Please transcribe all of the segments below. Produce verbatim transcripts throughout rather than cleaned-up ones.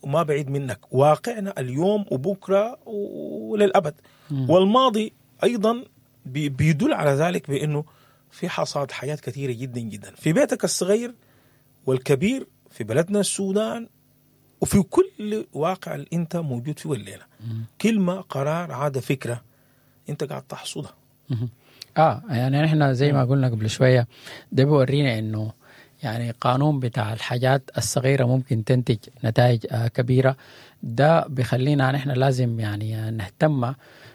وما بعيد منك، واقعنا اليوم وبكرة وللأبد. م. والماضي أيضا بيدل على ذلك بأنه في حصاد حاجات كثيرة جدا جدا في بيتك الصغير والكبير في بلدنا السودان وفي كل واقع اللي انت موجود فيه الليلة. كلمة، قرار، عادة، فكرة انت قاعد تحصدها. اه يعني احنا زي ما قلنا قبل شوية ده بيورينا انه يعني قانون بتاع الحاجات الصغيرة ممكن تنتج نتائج آه كبيرة. ده بيخلينا نحن لازم يعني نهتم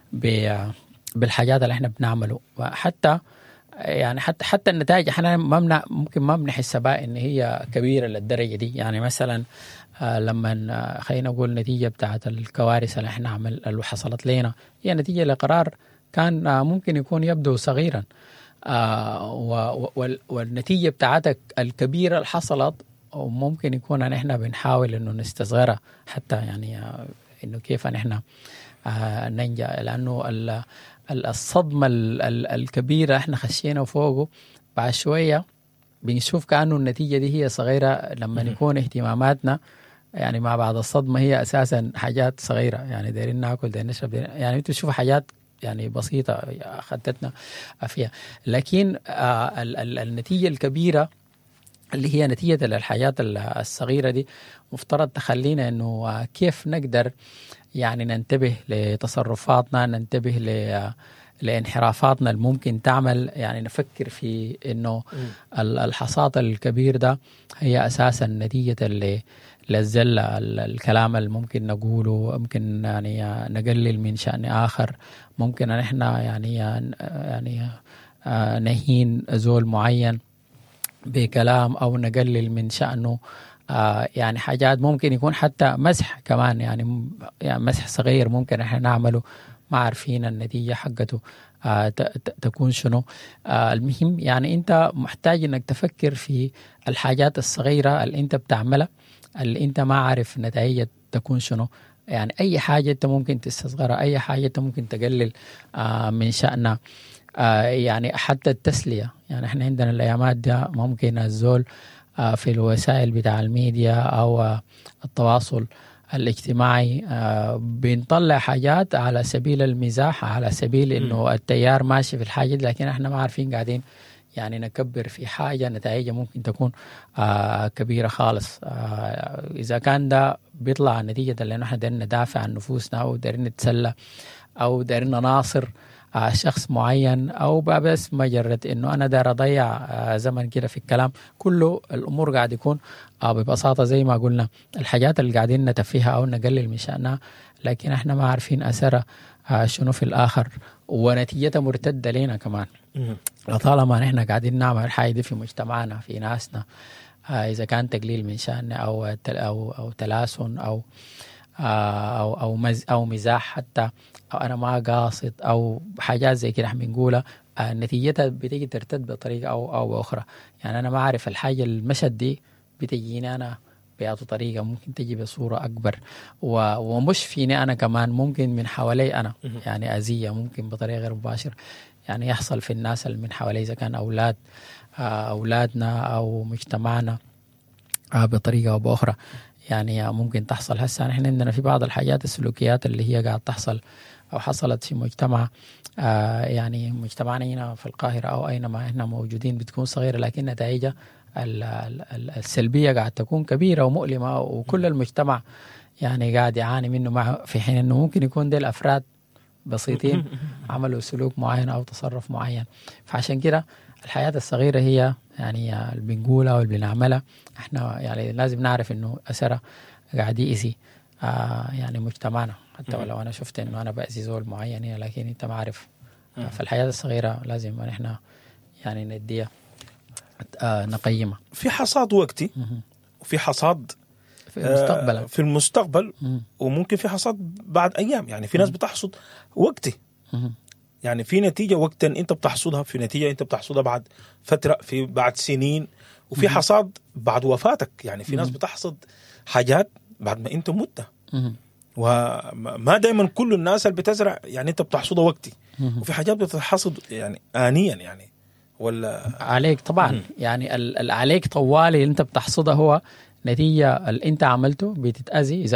بالحاجات اللي احنا بنعمله، وحتى يعني حتى حتى النتائج احنا ما ممكن ما بنحس بها ان هي كبيره للدرجه دي. يعني مثلا آه لما آه خلينا نقول نتيجه بتاعت الكوارث اللي احنا عمل اللي حصلت لنا هي نتيجه لقرار كان آه ممكن يكون يبدو صغيرا، آه والنتيجه بتاعتك الكبيره اللي حصلت وممكن يكون احنا بنحاول انه نستصغرها حتى يعني آه انه كيف نحن آه ننجح، لانه الصدمة الكبيرة احنا خشينا فوقه بعد شوية بنشوف كأنه النتيجة دي هي صغيرة لما يكون اهتماماتنا يعني مع بعض الصدمة هي أساسا حاجات صغيرة، يعني دايرين ناكل دايرين نشرب يعني انتوا تشوفوا حاجات يعني بسيطة أخذتنا فيها. لكن آه ال ال النتيجة الكبيرة اللي هي نتيجة للحاجات الصغيرة دي مفترض تخلينا انه كيف نقدر يعني ننتبه لتصرفاتنا، ننتبه ل لانحرافاتنا الممكن تعمل، يعني نفكر في انه الحصاد الكبير ده هي اساسا نتيجة للزلة الكلام اللي ممكن نقوله، ممكن يعني نقلل من شأن آخر، ممكن ان احنا يعني يعني نهين زول معين بكلام او نقلل من شأنه. آه يعني حاجات ممكن يكون حتى مسح كمان، يعني, يعني مسح صغير ممكن احنا نعمله ما عارفين النتيجة حقته آه تكون شنو. آه المهم يعني انت محتاج انك تفكر في الحاجات الصغيرة اللي انت بتعملها اللي انت ما عارف نتائجها تكون شنو. يعني اي حاجة انت ممكن تستصغرها، اي حاجة انت ممكن تقلل آه من شأنها. آه يعني حتى التسلية، يعني احنا عندنا الايامات ده ممكن الزول آه في الوسائل بتاع الميديا او آه التواصل الاجتماعي آه بنطلع حاجات على سبيل المزاح، على سبيل انه التيار ماشي في الحاجة دي، لكن احنا ما عارفين قاعدين يعني نكبر في حاجة نتائجها ممكن تكون آه كبيرة خالص. آه إذا كان ده بيطلع نتيجة لأنه احنا دارين ندافع عن نفوسنا أو دارين نتسلى أو دارين نناصر آه شخص معين أو بس مجرد إنه أنا دار أضيع آه زمن كده في الكلام، كله الأمور قاعد يكون آه ببساطة زي ما قلنا الحاجات اللي قاعدين نتفيها أو نقلل من شأنها، لكن احنا ما عارفين أثرها آه شنو في الآخر ونتيجتها مرتدة لنا كمان. طالما نحن قاعدين نعمل حاجة دي في مجتمعنا في ناسنا آه إذا كان تقليل من شأن أو أو أو تلاسن أو آه أو أو مز أو مزاح حتى أو أنا ما قاصد أو حاجات زي كده بنقولها آه نتيجتها بتيجي ترتد بطريقة أو أو أخرى. يعني أنا ما أعرف الحاجة المشهد دي بتجيني أنا بأي طريقة، ممكن تجي بصورة أكبر ومش فيني أنا كمان، ممكن من حوالي أنا يعني أذية ممكن بطريقة غير مباشرة يعني يحصل في الناس اللي من حوالي إذا كان أولاد أولادنا أو مجتمعنا بطريقة أو بأخرى. يعني ممكن تحصل هسه نحن عندنا في بعض الحاجات السلوكيات اللي هي قاعد تحصل أو حصلت في مجتمع يعني مجتمعنا هنا في القاهرة أو أينما إحنا موجودين بتكون صغيرة، لكن نتائجها السلبية قاعد تكون كبيرة ومؤلمة وكل المجتمع يعني قاعد يعاني منه، مع في حين أنه ممكن يكون دي الأفراد بسيطين عملوا سلوك معين أو تصرف معين. فعشان كده الحياة الصغيرة هي يعني اللي بنقولها واللي بنعملها احنا يعني لازم نعرف انه أثرها قاعد يأذي آه يعني مجتمعنا، حتى ولو أنا شفت انه أنا بأذي زول معين لكن انت ما عارف. فالحياة الصغيرة لازم ان احنا يعني نديها آه نقيمها. في حصاد وقتي وفي حصاد في المستقبل آه في المستقبل وممكن في حصاد بعد أيام. يعني في ناس بتحصد وقتي، يعني في نتيجة وقتا أنت بتحصدها، في نتيجة أنت بتحصدها بعد فترة، في بعد سنين، وفي حصاد بعد وفاتك. يعني في ناس بتحصد حاجات بعد ما أنت مت، وما دائما كل الناس اللي بتزرع يعني أنت بتحصدها وقتي، وفي حاجات بتحصد يعني آنيا يعني ولا عليك طبعا. مم. يعني ال عليك طوالي اللي أنت بتحصدها هو نتيجة اللي أنت عملته بتتأذي.